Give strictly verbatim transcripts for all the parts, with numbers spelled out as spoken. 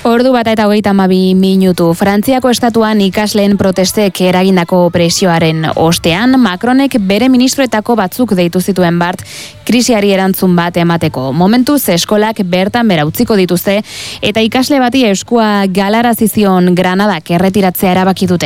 Ordu bata eta hogeita hamabi minutu. Frantziako estatuan ikasleen protestek eragindako presioaren ostean, Macronek bere ministroetako batzuk deitu zituen bart krisiari erantzun bat emateko. Momentuz eskolak bertan bera utziko dituzte eta ikasle bati eskua galarazi zion Granadak erretiratzea erabaki dute.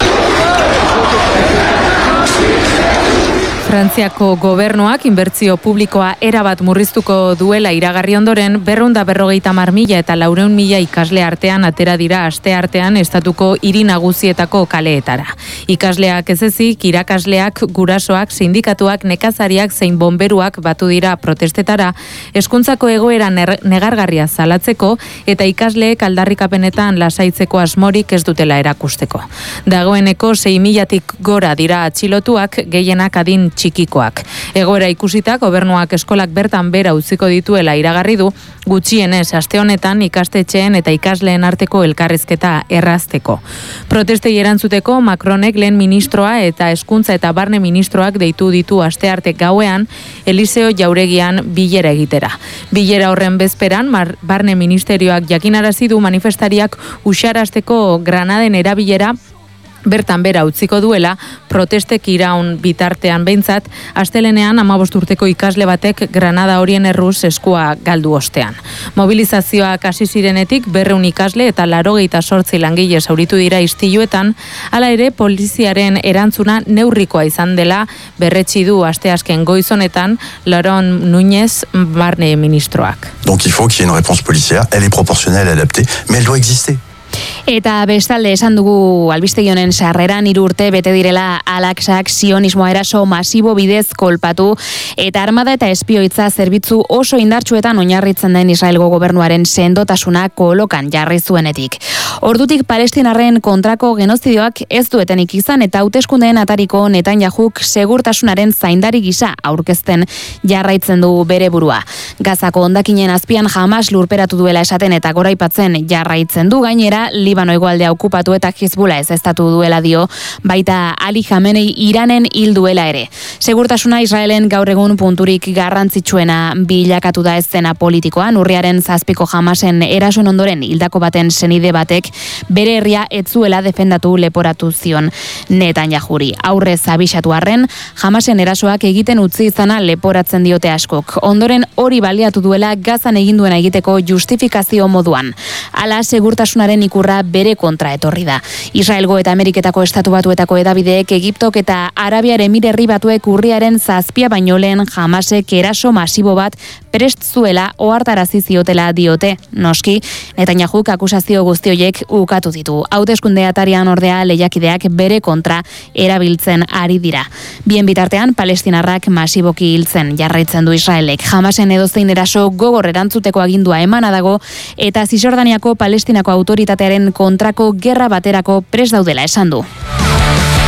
Frantziako gobernuak inbertsio publikoa erabat murriztuko duela iragarri ondoren, berrehun eta berrogeita hamar mila eta laurehun mila ikasle artean atera dira aste artean estatuko hiri nagusietako kaleetara. Ikasleak ez ezik, irakasleak, gurasoak, sindikatuak, nekazariak zein bonberuak batu dira protestetara, hezkuntzako egoera negargarria salatzeko eta ikasleek aldarrikapenetan lasaitzeko asmorik ez dutela erakusteko. Dagoeneko sei milatik gora dira atxilotuak, gehienak adin txikikoak. Egoera ikusita, gobernuak eskolak bertan bera utziko dituela iragarri du, gutxienez aste honetan ikastetxeen eta ikasleen arteko elkarrizketa errazteko. Protestei erantzuteko, Macronek lehen ministroa eta hezkuntza eta barne ministroak deitu ditu astearte gauean, Eliseo Jauregian bilera egitera. Bilera horren bezperan, barne ministerioak jakinarazi du manifestariak uxarazteko Granaden erabilera bertan bera utziko duela, protestek iraun bitartean behintzat, astelenean hamabost urteko ikasle batek Granada horien erruz eskua galdu ostean. Mobilizazioak hasi zirenetik berrehun ikasle eta laurogeita zortzi langile zauritu dira istiluetan, hala ere poliziaren erantzuna neurrikoa izan dela berretsi du asteazken goiz honetan Laurent Núñez barne ministroak. Donc il faut qu'il y ait une réponse policière, elle est proportionnelle, adaptée, mais elle doit exister. Eta bestalde esan dugu albistegi honen sarreran hiru urte bete direla Al-Aqsak sionismoa eraso masibo bidez kolpatu eta armada eta espioitza zerbitzu oso indartsuetan oinarritzen den Israelgo gobernuaren sendotasuna kolokan jarri zuenetik. Ordutik palestinarren kontrako genozidioak ez duetenik izan eta hauteskundeen atariko Netanyahuk segurtasunaren zaindari gisa aurkezten jarraitzen du bere burua. Gazako hondakinen azpian Hamas lurperatu duela esaten eta goraipatzen jarraitzen du, gainera Libano hegoaldea okupatu eta Hizbula ezeztatu duela dio, baita Ali Khamenei Iranen hil duela ere. Segurtasuna Israelen gaur egun punturik garrantzitsuena bilakatu da escena politikoan, urriaren zazpiko Hamasen erasoen ondoren hildako baten senide batek bere herria ez zuela defendatu leporatu zion Netanyahuri. Aurrez abisatu arren, Hamasen erasoak egiten utzi izana leporatzen diote askok. Ondoren hori baliatu duela Gazan eginduena egiteko justifikazio moduan. Hala segurtasunaren ikurra bere kontra etorri da. Israelgo eta Ameriketako estatu batuetako edabideek Egiptok eta Arabiar Emirerri batuek urriaren zazpia baino lehen Hamasek eraso masibo bat prest zuela ohartarazi ziotela diote. Noski, Netanyahuk akusazio guzti horiek ukatu ditu. Hauteskunde atarian ordea lehiakideak bere kontra erabiltzen ari dira. Bien bitartean, palestinarrak masiboki hiltzen jarraitzen du Israelek. Hamasen edozein eraso gogor erantzuteko agindua emana dago eta Zisjordaniako Palestinako autoritatearen kontrako gerra baterako prest daudela esan du.